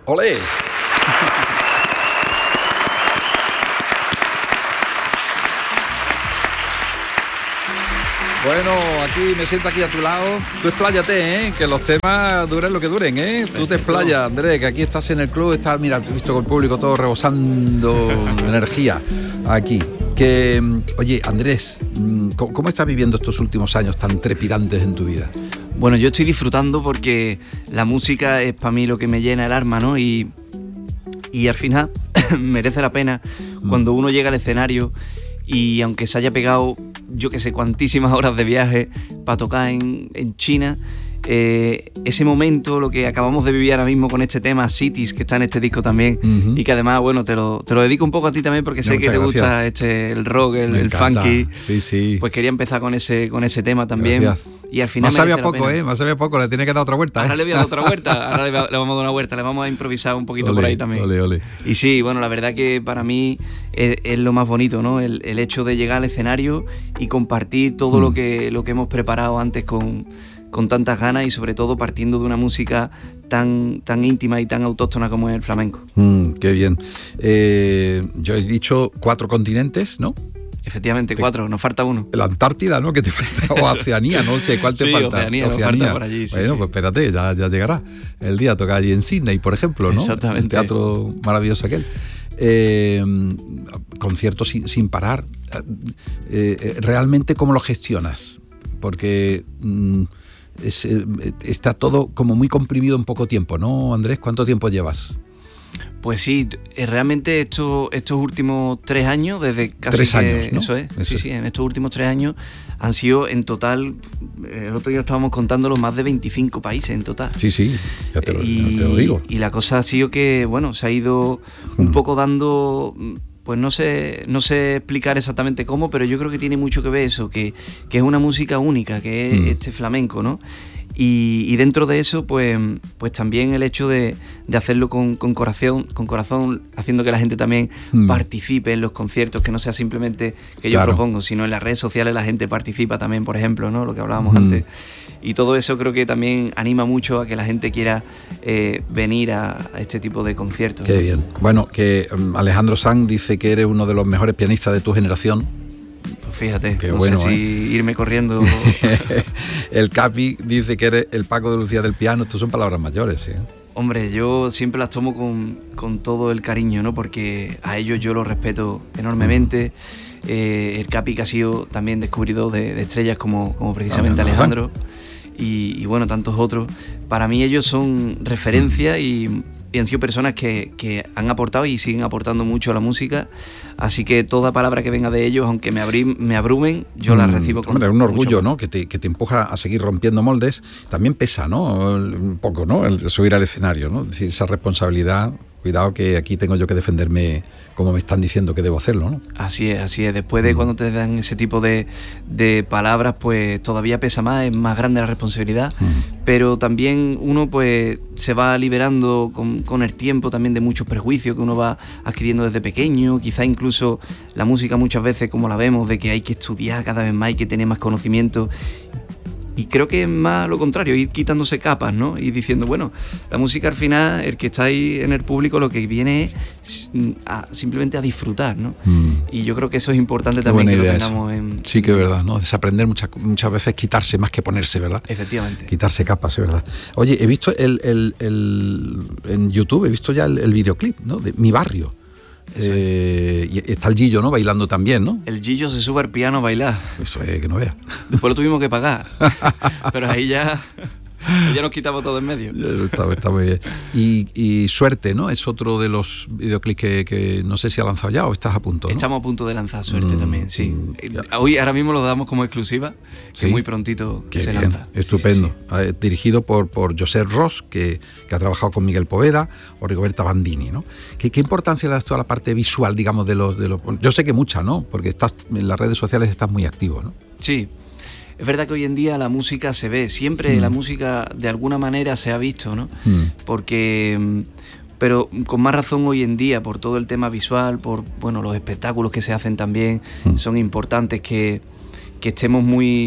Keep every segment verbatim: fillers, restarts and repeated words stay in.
¡Olé! Bueno, aquí me siento aquí a tu lado. Tú expláyate, ¿eh? Que los temas duren lo que duren, ¿eh? Tú te explayas, Andrés, que aquí estás en el club, estás, mira, te he visto con el público todo rebosando energía aquí. Que, oye, Andrés, ¿cómo estás viviendo estos últimos años tan trepidantes en tu vida? Bueno, yo estoy disfrutando porque la música es para mí lo que me llena el alma, ¿no? Y, y al final merece la pena cuando uno llega al escenario y aunque se haya pegado, yo que sé, cuantísimas horas de viaje para tocar en, en China, eh, ese momento, lo que acabamos de vivir ahora mismo con este tema, Cities, que está en este disco también, uh-huh. y que además, bueno, te lo, te lo dedico un poco a ti también porque sé Muchas que te gracias. gusta este, el rock, el, el funky. Sí, sí. Pues quería empezar con ese, con ese tema también. Gracias. Y al final más sabía poco, ¿eh? Más sabía poco, le tiene que dar otra vuelta. ¿eh? Ahora le voy a dar otra vuelta, ahora le, le vamos a dar una vuelta, le vamos a improvisar un poquito ole, por ahí también. Ole, ole. Y sí, bueno, la verdad que para mí es, es lo más bonito, ¿no? El, el hecho de llegar al escenario y compartir todo mm. lo que lo que hemos preparado antes con, con tantas ganas y sobre todo partiendo de una música tan, tan íntima y tan autóctona como es el flamenco. Mm, qué bien. Eh, yo he dicho cuatro continentes, ¿no? Efectivamente, cuatro, nos falta uno. La Antártida, ¿no? Que te falta, o Oceanía, no sé, ¿cuál te sí, falta? Oceanía, Oceanía. Nos falta por allí, sí, bueno, sí. pues espérate, ya, ya llegará el día, toca allí en Sydney, por ejemplo, ¿no? Exactamente. El teatro maravilloso aquel. Eh, conciertos sin, sin parar. Eh, ¿Realmente cómo lo gestionas? Porque mm, es, eh, está todo como muy comprimido en poco tiempo, ¿no, Andrés? ¿Cuánto tiempo llevas? Pues sí, realmente estos, estos últimos tres años, desde casi tres que, años, ¿no? Eso es, eso sí, es. sí, en estos últimos tres años han sido en total, el otro día estábamos contándolo, más de veinticinco países en total. Sí, sí, ya te lo, y, ya te lo digo. Y la cosa ha sido que, bueno, se ha ido un hmm. poco dando, pues no sé, no sé explicar exactamente cómo, pero yo creo que tiene mucho que ver eso, que, que es una música única, que es hmm. este flamenco, ¿no? Y, y dentro de eso, pues, pues también el hecho de, de hacerlo con, con corazón, con corazón, haciendo que la gente también mm. participe en los conciertos, que no sea simplemente que yo claro. propongo, sino en las redes sociales la gente participa también, por ejemplo, ¿no? Lo que hablábamos mm. antes. Y todo eso creo que también anima mucho a que la gente quiera eh, venir a, a este tipo de conciertos. Qué ¿no? bien. Bueno, que um, Alejandro Sanz dice que eres uno de los mejores pianistas de tu generación. Pues fíjate, Qué no bueno, sé si ¿eh? irme corriendo. El Capi dice que eres el Paco de Lucía del piano. Estos son palabras mayores, ¿sí? Hombre, yo siempre las tomo con, con todo el cariño, ¿no? Porque a ellos yo los respeto enormemente. Mm. Eh, el Capi que ha sido también descubridor de, de estrellas como, como precisamente ah, Alejandro y, y bueno, tantos otros. Para mí ellos son referencia mm. y... y han sido personas que, que han aportado y siguen aportando mucho a la música, así que toda palabra que venga de ellos, aunque me, abrí, me abrumen, yo mm, la recibo con hombre, un orgullo, mucho. ¿no? Que te, que te empuja a seguir rompiendo moldes, también pesa, ¿no? Un poco, ¿no? El subir al escenario, ¿no? Es decir, esa responsabilidad, cuidado que aquí tengo yo que defenderme como me están diciendo que debo hacerlo, ¿no? Así es, así es. Después de mm. cuando te dan ese tipo de, de palabras, pues todavía pesa más, es más grande la responsabilidad, mm. pero también uno pues se va liberando con, con el tiempo también de muchos prejuicios que uno va adquiriendo desde pequeño, quizá incluso la música muchas veces como la vemos, de que hay que estudiar cada vez más, hay que tener más conocimiento. Y creo que es más lo contrario, ir quitándose capas, ¿no? Y diciendo, bueno, la música al final, el que está ahí en el público, lo que viene es a, simplemente a disfrutar, ¿no? Mm. Y yo creo que eso es importante Qué también que lo tengamos en... Sí, que es verdad, ¿no? Desaprender muchas, muchas veces, quitarse más que ponerse, ¿verdad? Efectivamente. Quitarse capas, es verdad. Oye, he visto el, el, el en YouTube, he visto ya el, el videoclip, ¿no? De Mi Barrio. Eh, y está el Gillo, ¿no? Bailando también, ¿no? El Gillo se sube al piano a bailar. Eso es que no veas. Después lo tuvimos que pagar. Pero ahí ya... ya nos quitamos todo en medio. Está, está muy bien. Y, y Suerte, ¿no? Es otro de los videoclips que, que no sé si ha lanzado ya o estás a punto, ¿no? Estamos a punto de lanzar Suerte mm, también, sí. Mm, Hoy, ahora mismo lo damos como exclusiva, que sí, muy prontito Qué se bien, lanza. Estupendo. Sí, sí, sí. Eh, dirigido por, por José Ross, que, que ha trabajado con Miguel Poveda o Rigoberta Bandini, ¿no? ¿Qué, qué importancia le das tú a la parte visual, digamos, de los, de los... Yo sé que mucha, ¿no? Porque estás en las redes sociales estás muy activo, ¿no? Sí. Es verdad que hoy en día la música se ve, siempre mm. la música de alguna manera se ha visto, ¿no? Mm. Porque, pero con más razón hoy en día, por todo el tema visual, por bueno los espectáculos que se hacen también, mm. son importantes que, que estemos muy,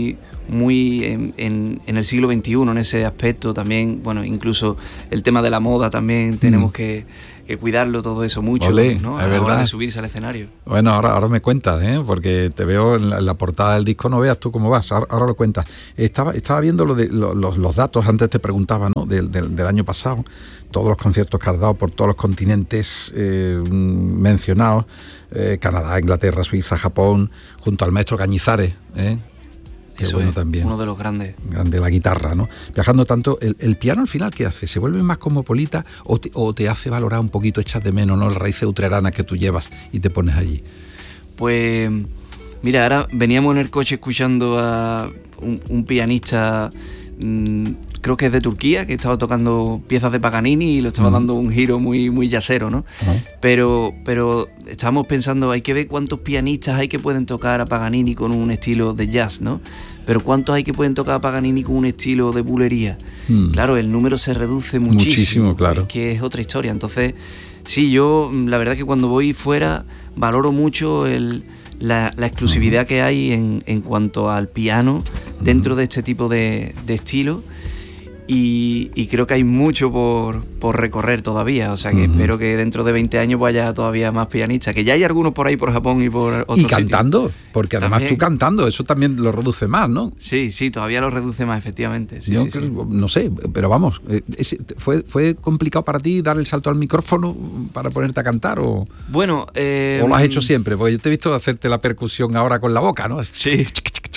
muy en, en, en el siglo veintiuno en ese aspecto también. Bueno, incluso el tema de la moda también tenemos mm. que, que cuidarlo, todo eso mucho. Olé, ¿no? Es a la verdad. hora de subirse al escenario. Bueno, ahora, ahora me cuentas, ¿eh? Porque te veo en la, en la portada del disco, no veas tú cómo vas, ahora, ahora lo cuentas. Estaba, estaba viendo lo de, lo, los, los datos, antes te preguntaba, ¿no? Del, del, del año pasado, todos los conciertos que has dado por todos los continentes eh, mencionados, eh, Canadá, Inglaterra, Suiza, Japón, junto al maestro Cañizares, ¿eh? Qué Eso bueno es, también. Uno de los grandes. Grande la guitarra, ¿no? Viajando tanto, ¿el, el piano al final qué hace? ¿Se vuelve más cosmopolita o te, o te hace valorar un poquito, echas de menos, ¿no? Las raíces utreranas que tú llevas y te pones allí? Pues, mira, ahora veníamos en el coche escuchando a un, un pianista, mmm, creo que es de Turquía, que estaba tocando piezas de Paganini y lo estaba uh-huh. dando un giro muy, muy jazzero, ¿no? Uh-huh. Pero, pero estábamos pensando, hay que ver cuántos pianistas hay que pueden tocar a Paganini con un estilo de jazz, ¿no? Pero cuántos hay que pueden tocar a Paganini con un estilo de bulería. Uh-huh. Claro, el número se reduce muchísimo. Muchísimo, claro. Es que es otra historia. Entonces, sí, yo la verdad que cuando voy fuera valoro mucho el... La, la exclusividad uh-huh. que hay en, en cuanto al piano dentro uh-huh. de este tipo de, de estilo. Y, y creo que hay mucho por, por recorrer todavía, o sea que uh-huh. espero que dentro de veinte años vaya todavía más pianistas, que ya hay algunos por ahí por Japón y por otros y cantando, sitios. Porque además también. Tú cantando, eso también lo reduce más, ¿no? Sí, sí, todavía lo reduce más, efectivamente. Sí, Yo sí, creo, sí. no sé, pero vamos, ¿fue, ¿fue complicado para ti dar el salto al micrófono para ponerte a cantar o, bueno, eh, o lo has hecho siempre? Porque yo te he visto hacerte la percusión ahora con la boca, ¿no? Sí.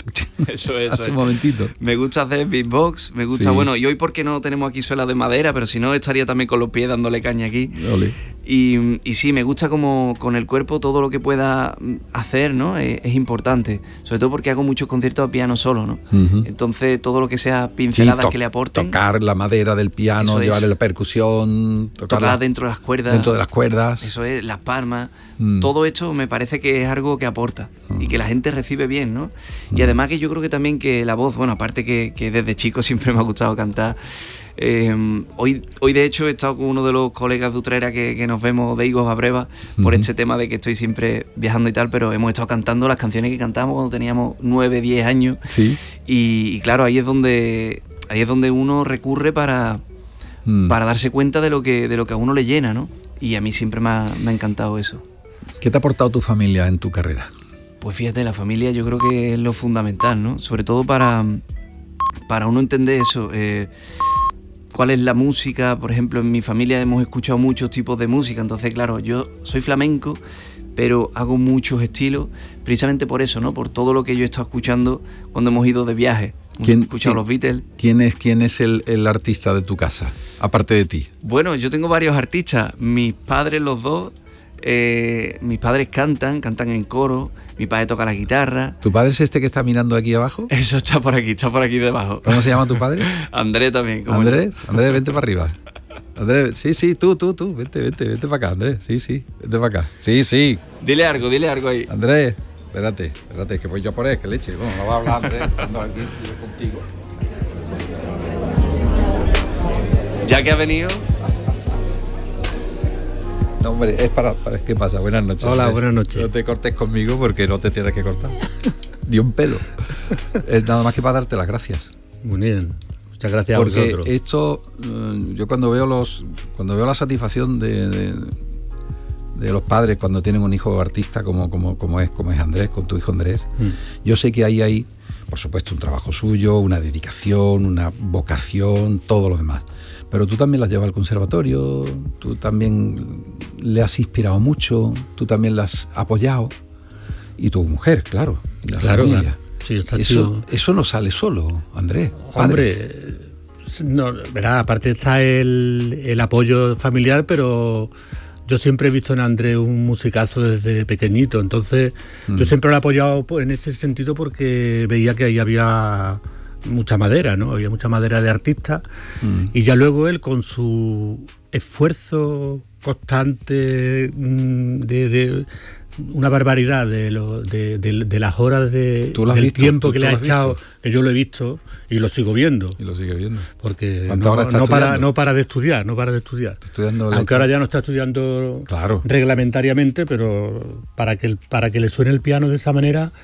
Eso es. Hace eso un es. momentito. Me gusta hacer beatbox, me gusta, sí. bueno, y hoy porque no tenemos aquí suelas de madera, pero si no estaría también con los pies dándole caña aquí. Ole. Y, y sí, me gusta como con el cuerpo todo lo que pueda hacer, ¿no? Es, es importante, sobre todo porque hago muchos conciertos a piano solo, ¿no? Uh-huh. Entonces todo lo que sea pinceladas sí, to- que le aporten. Tocar la madera del piano, llevarle la percusión, tocar la, dentro de las cuerdas. Dentro de las cuerdas. Eso es, las palmas. Mm. Todo esto me parece que es algo que aporta uh-huh. y que la gente recibe bien, ¿no? Uh-huh. Y además que yo creo que también que la voz, bueno, aparte que, que desde chico siempre me ha gustado cantar. Eh, hoy, hoy de hecho he estado con uno de los colegas de Utrera que, que nos vemos de Higos a Breva uh-huh. por este tema de que estoy siempre viajando y tal, pero hemos estado cantando las canciones que cantamos cuando teníamos nueve, diez años. Sí. Y, y claro, ahí es donde ahí es donde uno recurre para, mm. para darse cuenta de lo que de lo que a uno le llena, ¿no? Y a mí siempre me ha, me ha encantado eso. ¿Qué te ha aportado tu familia en tu carrera? Pues fíjate, la familia yo creo que es lo fundamental, ¿no? Sobre todo para, para uno entender eso, eh, cuál es la música. Por ejemplo, en mi familia hemos escuchado muchos tipos de música, entonces claro, yo soy flamenco, pero hago muchos estilos, precisamente por eso, ¿no? Por todo lo que yo he estado escuchando cuando hemos ido de viaje. ¿Quién, he escuchado quién, los Beatles. ¿Quién es, quién es el, el artista de tu casa, aparte de ti? Bueno, yo tengo varios artistas, mis padres los dos. Eh, mis padres cantan, cantan en coro, mi padre toca la guitarra. ¿Tu padre es este que está mirando aquí abajo? Eso está por aquí, está por aquí debajo. ¿Cómo se llama tu padre? Andrés también. Andrés, yo. Andrés, vente para arriba. Andrés, sí, sí, tú, tú, tú, vente, vente, vente para acá, Andrés, sí, sí, vente para acá. Sí, sí. Dile algo, dile algo ahí. Andrés, espérate, espérate, que voy yo por él, que leche. Bueno, no va a hablar Andrés, ando aquí yo contigo. Ya que ha venido... No, hombre, es para, para... ¿Qué pasa? Buenas noches. Hola, buenas noches. No te cortes conmigo porque no te tienes que cortar. Ni un pelo. Es nada más que para darte las gracias. Muy bien. Muchas gracias porque a vosotros. Porque esto, yo cuando veo los, cuando veo la satisfacción de, de, de los padres cuando tienen un hijo artista como, como, como, es, como es Andrés, con tu hijo Andrés, mm. yo sé que ahí hay, por supuesto, un trabajo suyo, una dedicación, una vocación, todo lo demás. Pero tú también las llevas al conservatorio, tú también le has inspirado mucho, tú también la has apoyado. Y tu mujer, claro. Y la claro, familia. claro. Sí, está eso, eso no sale solo, Andrés. Padre. Hombre, no, verá, aparte está el, el apoyo familiar, pero yo siempre he visto en Andrés un musicazo desde pequeñito. Entonces, mm. yo siempre lo he apoyado en ese sentido porque veía que ahí había... mucha madera, ¿no? Había mucha madera de artista mm. y ya luego él con su esfuerzo constante de, de una barbaridad de, lo, de, de, de las horas de, del visto? tiempo ¿Tú, que tú le ha echado, visto? Que yo lo he visto y lo sigo viendo. Y lo sigue viendo. Porque no, no, para, no para de estudiar, no para de estudiar. Estudiando Aunque ahora ya no está estudiando claro. reglamentariamente, pero para que, para que le suene el piano de esa manera,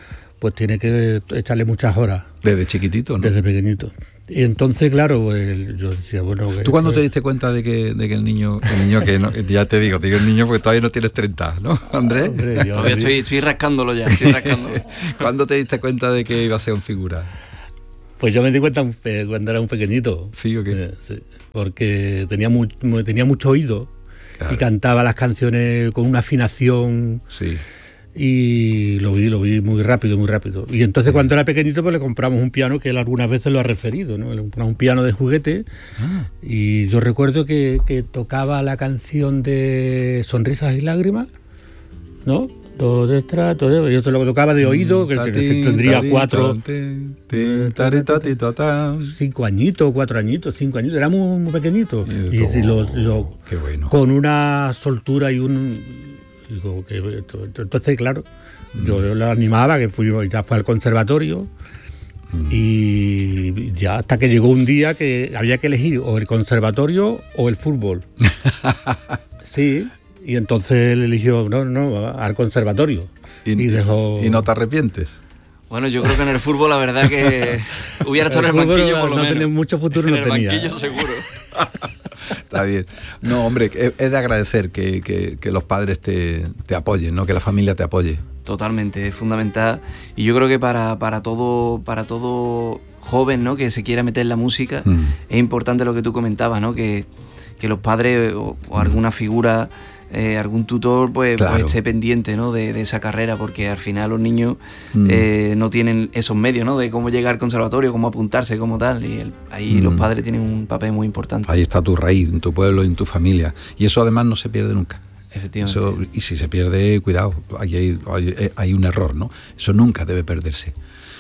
pues tiene que echarle muchas horas. Desde chiquitito, ¿no? Desde pequeñito. Y entonces, claro, el, yo decía, bueno... ¿Tú cuándo te diste cuenta de que, de que el niño, el niño que no, ya te digo, te digo el niño porque todavía no tienes treinta, ¿no, Andrés? Hombre, yo, Todavía estoy, estoy rascándolo ya, estoy rascándolo. ¿Cuándo te diste cuenta de que iba a ser un figura? Pues yo me di cuenta eh, cuando era un pequeñito. ¿Sí o qué? Eh, sí, porque tenía, mu tenía mucho oído, claro, y cantaba las canciones con una afinación... Sí. Y lo vi, lo vi muy rápido, muy rápido. Y entonces sí, cuando era pequeñito pues le compramos un piano que él algunas veces lo ha referido, ¿no? Le compramos un piano de juguete. Ah. Y yo recuerdo que, que tocaba la canción de Sonrisas y Lágrimas, ¿no? Todo detrás, todo. Yo te lo tocaba de oído, que, que tendría cuatro, cinco añitos, cuatro añitos, cinco añitos. Era muy, muy pequeñito. Y, y, y lo, lo, qué bueno. Con una soltura y un... Digo, que, entonces, claro, mm. yo lo animaba, que fui, ya fue al conservatorio, mm. y ya hasta que llegó un día que había que elegir o el conservatorio o el fútbol. Sí, y entonces él eligió, no, no, al conservatorio. ¿Y, y, dejó... ¿Y no te arrepientes? Bueno, yo creo que en el fútbol la verdad que hubiera estado en el banquillo por lo no menos. Tenía mucho futuro, en no el tenía. banquillo seguro. Está bien. No, hombre, es de agradecer que, que, que los padres te, te apoyen, ¿no? Que la familia te apoye. Totalmente, es fundamental. Y yo creo que para, para todo, para todo joven, ¿no?, que se quiera meter en la música, mm. es importante lo que tú comentabas, ¿no? Que, que los padres o, o alguna figura, eh, algún tutor, pues, claro, pues esté pendiente, ¿no?, de, de esa carrera, porque al final los niños mm. eh, no tienen esos medios, ¿no?, de cómo llegar al conservatorio, cómo apuntarse, como tal, y el, ahí mm. los padres tienen un papel muy importante. Ahí está tu raíz, en tu pueblo, en tu familia, y eso además no se pierde nunca. Efectivamente. Eso, y si se pierde, cuidado, hay, hay, hay un error, ¿no? Eso nunca debe perderse.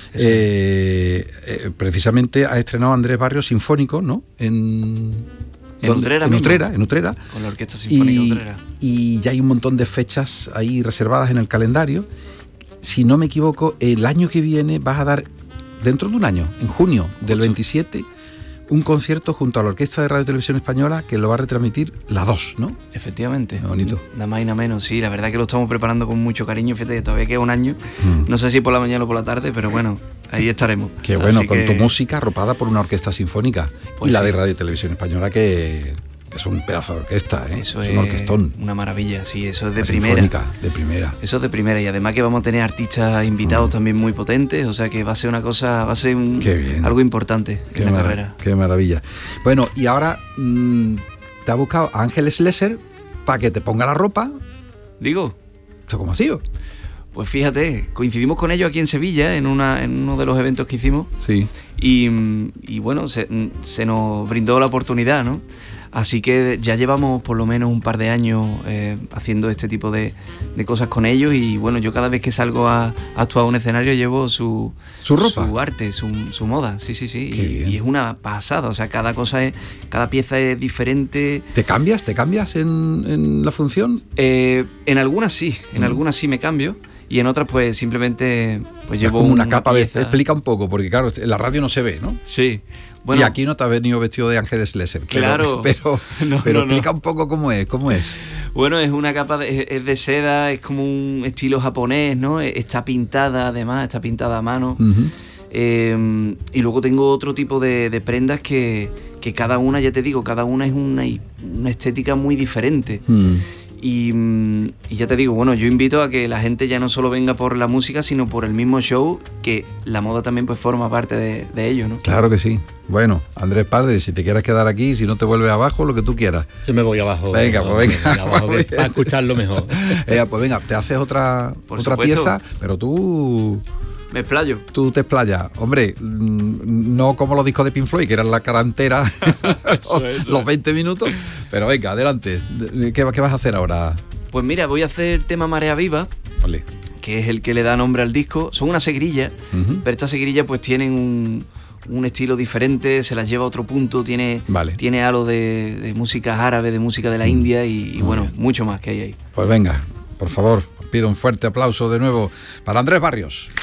Eh, eh, precisamente ha estrenado Andrés Barrios Sinfónico, ¿no? En... En Utrera, en Utrera, en Utrera. Con la Orquesta Sinfónica y, Utrera. Y ya hay un montón de fechas ahí reservadas en el calendario. Si no me equivoco, el año que viene vas a dar, dentro de un año, en junio del veintisiete, un concierto junto a la Orquesta de Radio y Televisión Española que lo va a retransmitir la dos, ¿no? Efectivamente. Qué bonito. Nada más y nada menos, sí. La verdad que lo estamos preparando con mucho cariño. Fíjate, todavía queda un año. Mm. No sé si por la mañana o por la tarde, pero bueno, ahí estaremos. Qué bueno, Así con que... tu música arropada por una orquesta sinfónica. Pues y la sí, de Radio y Televisión Española, que es un pedazo de orquesta, ¿eh? Eso es, es un orquestón. Una maravilla, sí, eso es de la primera. Sinfónica, de primera. Eso es de primera. Y además que vamos a tener artistas invitados mm. también muy potentes, o sea que va a ser una cosa, va a ser un, algo importante qué en la mar- carrera. Qué maravilla. Bueno, y ahora mmm, te ha buscado Ángeles Lesser para que te ponga la ropa. Digo. ¿Esto cómo ha sido? Pues fíjate, coincidimos con ellos aquí en Sevilla, en, una, en uno de los eventos que hicimos. Sí. Y, y bueno, se, se nos brindó la oportunidad, ¿no? Así que ya llevamos por lo menos un par de años eh, haciendo este tipo de, de cosas con ellos, y bueno, yo cada vez que salgo a, a actuar a un escenario llevo su, ¿Su ropa? Su arte, su, su moda, sí, sí, sí. Y, y es una pasada, o sea, cada cosa es, cada pieza es diferente. ¿Te cambias? ¿Te cambias en, en la función? Eh, en algunas sí, en mm. algunas sí me cambio. Y en otras pues simplemente pues llevo es como una, una capa. Pieza. Explica un poco, porque claro, en la radio no se ve, ¿no? Sí. Bueno, y aquí no te has venido vestido de Ángeles Lesser. Claro. Pero, pero, no, pero no, explica no. un poco cómo es, cómo es. Bueno, es una capa, de, es de seda, es como un estilo japonés, ¿no? Está pintada además, está pintada a mano. Uh-huh. Eh, y luego tengo otro tipo de, de prendas que, que cada una, ya te digo, cada una es una, una estética muy diferente. Uh-huh. Y, y ya te digo, bueno, yo invito a que la gente ya no solo venga por la música, sino por el mismo show, que la moda también pues forma parte de, de ello, ¿no? Claro que sí. Bueno, Andrés Padre, si te quieres quedar aquí, si no te vuelves abajo, lo que tú quieras. Yo me voy abajo. Venga, pues venga. Abajo, para escucharlo mejor. Eh, pues venga, te haces otra, otra pieza, pero tú... Me explayo. Tú te explayas. Hombre, no como los discos de Pink Floyd, que eran la cara entera, eso, eso. los veinte minutos. Pero venga, adelante. ¿Qué, ¿Qué vas a hacer ahora? Pues mira, voy a hacer el tema Marea Viva, vale, que es el que le da nombre al disco. Son una seguirilla, uh-huh. pero estas seguirillas pues tienen un, un estilo diferente, se las lleva a otro punto, tiene, vale. tiene algo de, de música árabe, de música de la mm. India y, y bueno, bien. mucho más que hay ahí. Pues venga, por favor, pido un fuerte aplauso de nuevo para Andrés Barrios.